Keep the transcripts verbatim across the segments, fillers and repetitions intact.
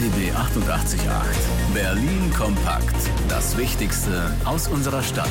B B achtundachtzig Komma acht. Berlin kompakt. Das Wichtigste aus unserer Stadt.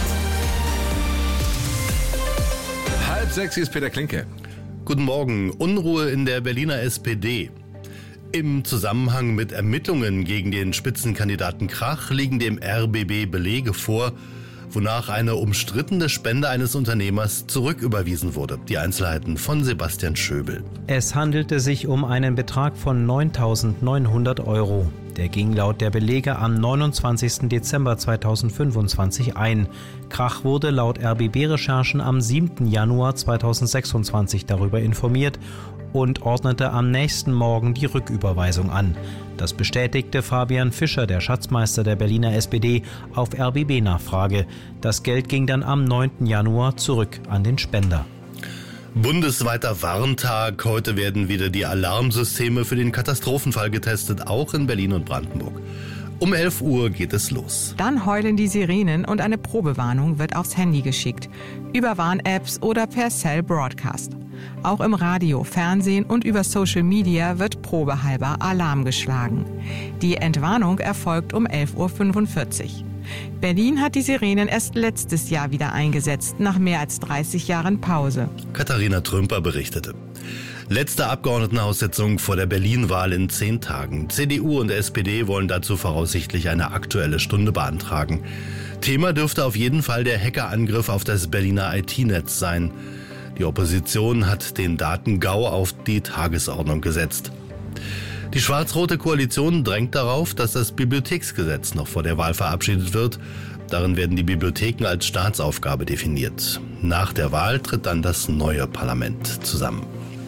Halb sechs, hier ist Peter Klinke. Guten Morgen. Unruhe in der Berliner S P D. Im Zusammenhang mit Ermittlungen gegen den Spitzenkandidaten Krach liegen dem R B B Belege vor, wonach eine umstrittene Spende eines Unternehmers zurücküberwiesen wurde. Die Einzelheiten von Sebastian Schöbel. Es handelte sich um einen Betrag von neuntausendneunhundert Euro. Der ging laut der Belege am neunundzwanzigsten Dezember zweitausendfünfundzwanzig ein. Krach wurde laut R B B-Recherchen am siebten Januar zweitausendsechsundzwanzig darüber informiert und ordnete am nächsten Morgen die Rücküberweisung an. Das bestätigte Fabian Fischer, der Schatzmeister der Berliner S P D, auf R B B-Nachfrage. Das Geld ging dann am neunten Januar zurück an den Spender. Bundesweiter Warntag. Heute werden wieder die Alarmsysteme für den Katastrophenfall getestet, auch in Berlin und Brandenburg. Um elf Uhr geht es los. Dann heulen die Sirenen und eine Probewarnung wird aufs Handy geschickt. Über Warn-Apps oder per Cell Broadcast. Auch im Radio, Fernsehen und über Social Media wird probehalber Alarm geschlagen. Die Entwarnung erfolgt um elf Uhr fünfundvierzig. Berlin hat die Sirenen erst letztes Jahr wieder eingesetzt, nach mehr als dreißig Jahren Pause. Katharina Trümper berichtete. Letzte Abgeordnetenhaussitzung vor der Berlin-Wahl in zehn Tagen. C D U und S P D wollen dazu voraussichtlich eine Aktuelle Stunde beantragen. Thema dürfte auf jeden Fall der Hackerangriff auf das Berliner I T-Netz sein. Die Opposition hat den Daten-GAU auf die Tagesordnung gesetzt. Die schwarz-rote Koalition drängt darauf, dass das Bibliotheksgesetz noch vor der Wahl verabschiedet wird. Darin werden die Bibliotheken als Staatsaufgabe definiert. Nach der Wahl tritt dann das neue Parlament zusammen.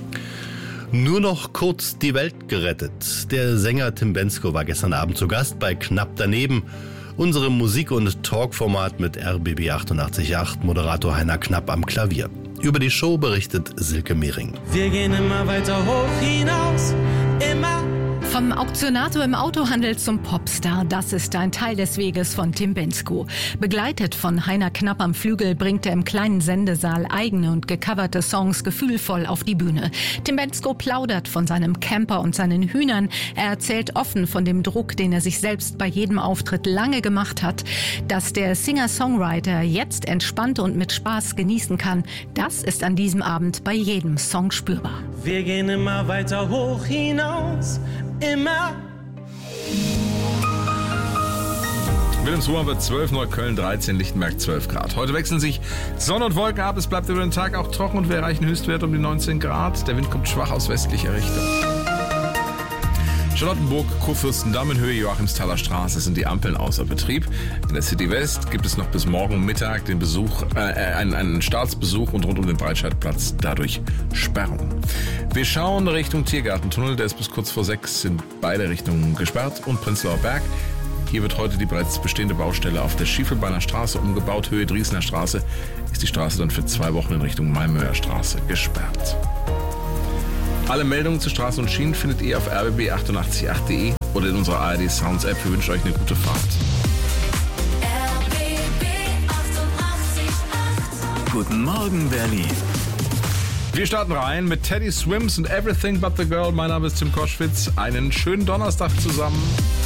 Nur noch kurz die Welt gerettet. Der Sänger Tim Bendzko war gestern Abend zu Gast bei Knapp daneben, unserem Musik- und Talkformat mit R B B achtundachtzig Komma acht, Moderator Heiner Knapp am Klavier. Über die Show berichtet Silke Mehring. Wir gehen immer weiter hoch hinaus, immer. Vom Auktionator im Autohandel zum Popstar, das ist ein Teil des Weges von Tim Bendzko. Begleitet von Heiner Knapp am Flügel bringt er im kleinen Sendesaal eigene und gecoverte Songs gefühlvoll auf die Bühne. Tim Bendzko plaudert von seinem Camper und seinen Hühnern. Er erzählt offen von dem Druck, den er sich selbst bei jedem Auftritt lange gemacht hat. Dass der Singer-Songwriter jetzt entspannt und mit Spaß genießen kann, das ist an diesem Abend bei jedem Song spürbar. Wir gehen immer weiter hoch hinaus, immer. Wilhelmshohe wird zwölf, Neukölln dreizehn, Lichtenberg zwölf Grad. Heute wechseln sich Sonne und Wolken ab, es bleibt über den Tag auch trocken und wir erreichen Höchstwert um die neunzehn Grad. Der Wind kommt schwach aus westlicher Richtung. Charlottenburg, Kurfürstendamm in Höhe Joachimsthaler Straße sind die Ampeln außer Betrieb. In der City West gibt es noch bis morgen Mittag den Besuch, äh, einen, einen Staatsbesuch und rund um den Breitscheidplatz dadurch Sperrung. Wir schauen Richtung Tiergartentunnel, der ist bis kurz vor sechs in beide Richtungen gesperrt und Prenzlauer Berg. Hier wird heute die bereits bestehende Baustelle auf der Schiefelbeiner Straße umgebaut. Höhe Drießener Straße ist die Straße dann für zwei Wochen in Richtung Malmöer Straße gesperrt. Alle Meldungen zu Straßen und Schienen findet ihr auf r b b achtundachtzig Komma acht punkt de oder in unserer A R D Sounds App. Wir wünschen euch eine gute Fahrt. R B B achtundachtzig Komma acht. Guten Morgen, Berlin. Wir starten rein mit Teddy Swims und Everything But The Girl. Mein Name ist Tim Koschwitz. Einen schönen Donnerstag zusammen.